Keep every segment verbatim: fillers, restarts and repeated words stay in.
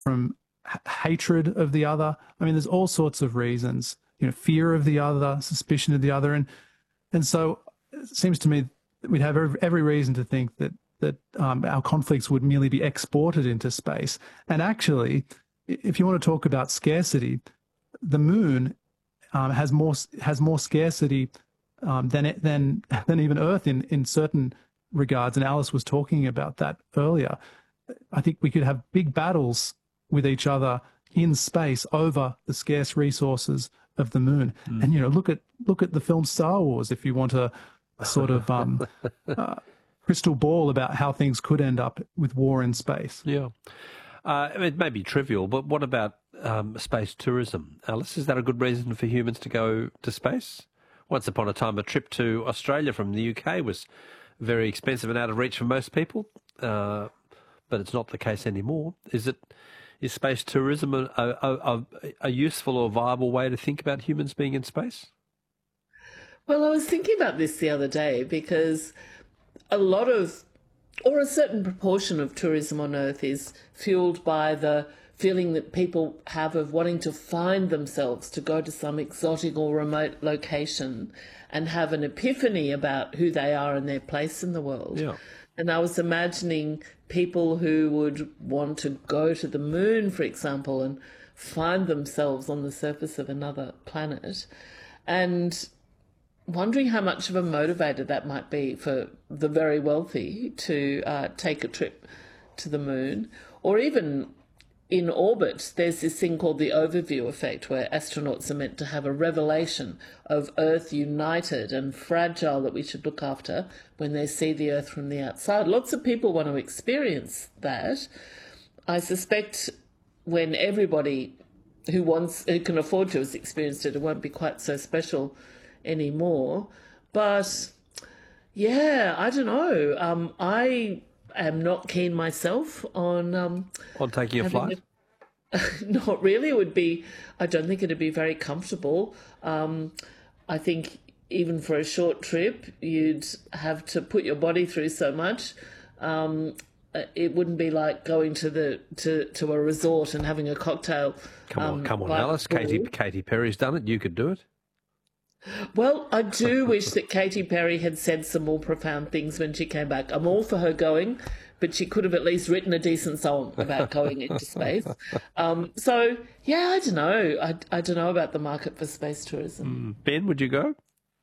from h- hatred of the other. I mean, there's all sorts of reasons, you know, fear of the other, suspicion of the other. And, and so it seems to me that we'd have every, every reason to think that, that um, our conflicts would merely be exported into space. And actually, if you want to talk about scarcity, the moon um, has more has more scarcity um, than than than even Earth in in certain regards. And Alice was talking about that earlier. I think we could have big battles with each other in space over the scarce resources of the moon. Mm. And you know, look at look at the film Star Wars if you want a, a sort of um, uh, crystal ball about how things could end up with war in space. Yeah. Uh, it may be trivial, but what about um, space tourism? Alice, is that a good reason for humans to go to space? Once upon a time, a trip to Australia from the U K was very expensive and out of reach for most people, uh, but it's not the case anymore. Is it? Is space tourism a, a, a, a useful or viable way to think about humans being in space? Well, I was thinking about this the other day because a lot of or a certain proportion of tourism on Earth is fueled by the feeling that people have of wanting to find themselves, to go to some exotic or remote location and have an epiphany about who they are and their place in the world. Yeah. And I was imagining people who would want to go to the moon, for example, and find themselves on the surface of another planet, and wondering how much of a motivator that might be for the very wealthy to uh, take a trip to the moon. Or even in orbit, there's this thing called the overview effect, where astronauts are meant to have a revelation of Earth united and fragile that we should look after when they see the Earth from the outside. Lots of people want to experience that. I suspect when everybody who wants, who can afford to has experienced it, it won't be quite so special anymore. But yeah, I don't know. Um, I am not keen myself on um, on taking a flight. A, not really. It would be. I don't think it'd be very comfortable. Um, I think even for a short trip, you'd have to put your body through so much. Um, it wouldn't be like going to the to, to a resort and having a cocktail. Come on, um, come on, like Alice. Katy Katy Perry's done it. You could do it. Well, I do wish that Katy Perry had said some more profound things when she came back. I'm all for her going, but she could have at least written a decent song about going into space. Um, so, yeah, I don't know. I, I don't know about the market for space tourism. Mm. Ben, would you go?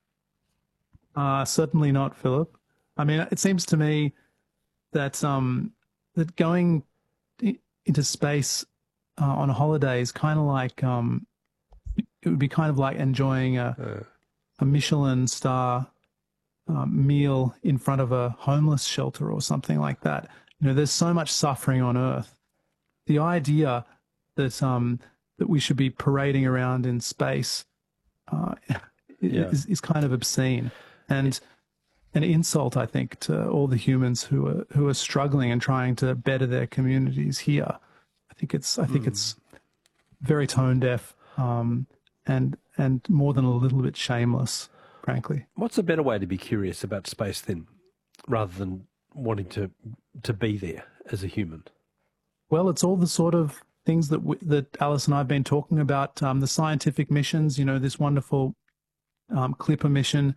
Uh, certainly not, Philip. I mean, it seems to me that um, that going into space uh, on a holiday is kind of like um, it would be kind of like enjoying a, uh. a Michelin star um, meal in front of a homeless shelter or something like that. You know, there's so much suffering on Earth. The idea that um, that we should be parading around in space uh, yeah. is, is kind of obscene and an insult, I think, to all the humans who are who are struggling and trying to better their communities here. I think it's I think mm. it's very tone deaf. Um, and and more than a little bit shameless, frankly. What's a better way to be curious about space then, rather than wanting to to be there as a human? Well, it's all the sort of things that we, that Alice and I have been talking about, um, the scientific missions, you know, this wonderful um, Clipper mission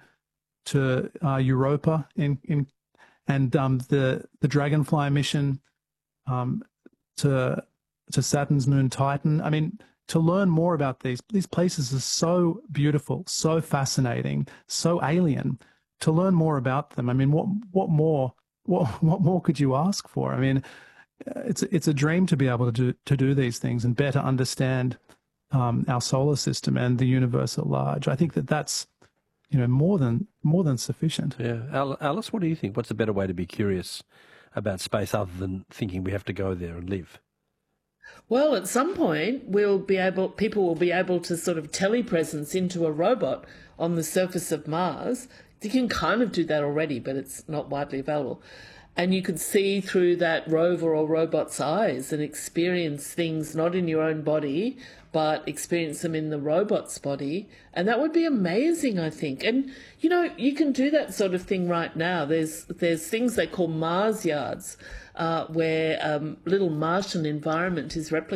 to uh, Europa in, in and um, the the Dragonfly mission um, to to Saturn's moon Titan. I mean, to learn more about these these places are so beautiful, so fascinating, so alien. To learn more about them, I mean, what what more what what more could you ask for? I mean, it's it's a dream to be able to do to do these things and better understand um, our solar system and the universe at large. I think that that's you know more than more than sufficient. Yeah, Alice, what do you think? What's a better way to be curious about space other than thinking we have to go there and live? Well, at some point, we'll be able, people will be able to sort of telepresence into a robot on the surface of Mars. You can kind of do that already, but it's not widely available. And you could see through that rover or robot's eyes and experience things not in your own body, but experience them in the robot's body. And that would be amazing, I think. And, you know, you can do that sort of thing right now. There's there's things they call Mars yards, uh, where um, little Martian environment is replicated.